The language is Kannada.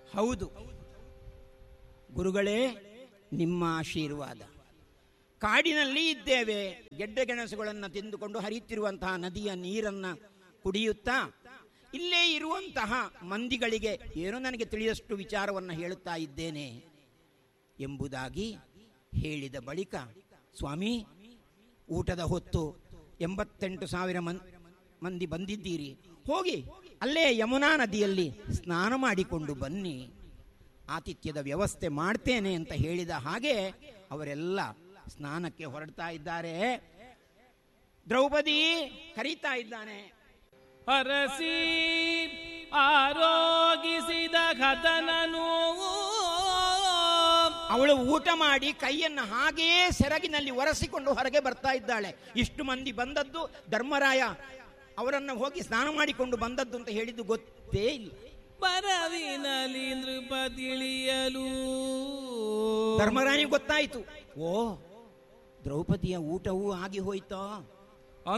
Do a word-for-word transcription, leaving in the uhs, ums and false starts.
ಹೌದು ಗುರುಗಳೇ, ನಿಮ್ಮ ಆಶೀರ್ವಾದ. ಕಾಡಿನಲ್ಲಿ ಇದ್ದೇವೆ, ಗೆಡ್ಡೆ ಗೆಣಸುಗಳನ್ನು ತಿಂದುಕೊಂಡು ಹರಿಯುತ್ತಿರುವಂತಹ ನದಿಯ ನೀರನ್ನು ಕುಡಿಯುತ್ತಾ ಇಲ್ಲೇ ಇರುವಂತಹ ಮಂದಿಗಳಿಗೆ ಏನೋ ನನಗೆ ತಿಳಿದಷ್ಟು ವಿಚಾರವನ್ನು ಹೇಳುತ್ತಾ ಇದ್ದೇನೆ ಎಂಬುದಾಗಿ ಹೇಳಿದ ಬಳಿಕ, ಸ್ವಾಮಿ, ಊಟದ ಹೊತ್ತು ಎಂಬತ್ತೆಂಟು ಸಾವಿರ ಮನ್ ಮಂದಿ ಬಂದಿದ್ದೀರಿ, ಹೋಗಿ ಅಲ್ಲೇ ಯಮುನಾ ನದಿಯಲ್ಲಿ ಸ್ನಾನ ಮಾಡಿಕೊಂಡು ಬನ್ನಿ, ಆತಿಥ್ಯದ ವ್ಯವಸ್ಥೆ ಮಾಡ್ತೇನೆ ಅಂತ ಹೇಳಿದ ಹಾಗೆ ಅವರೆಲ್ಲ ಸ್ನಾನಕ್ಕೆ ಹೊರಡ್ತಾ ಇದ್ದಾರೆ. ದ್ರೌಪದಿ ಕರೀತಾ ಇದ್ದಾನೆ. ಹರಸಿ ಆರೋಗಿಸಿದ ಕಥನನು. ಅವಳು ಊಟ ಮಾಡಿ ಕೈಯನ್ನು ಹಾಗೆಯೇ ಸೆರಗಿನಲ್ಲಿ ಒರೆಸಿಕೊಂಡು ಹೊರಗೆ ಬರ್ತಾ ಇದ್ದಾಳೆ. ಇಷ್ಟು ಮಂದಿ ಬಂದದ್ದು ಧರ್ಮರಾಯ ಅವರನ್ನು ಹೋಗಿ ಸ್ನಾನ ಮಾಡಿಕೊಂಡು ಬಂದದ್ದು ಅಂತ ಹೇಳಿದ್ದು ಗೊತ್ತೇ ಇಲ್ಲ. ಪರವಿನಲಿ ನೃಪ ತಿಳಿಯಲು ಧರ್ಮರಾಯನಿಗೆ ಗೊತ್ತಾಯಿತು. ಓ, ದ್ರೌಪದಿಯ ಊಟವೂ ಆಗಿ ಹೋಯ್ತಾ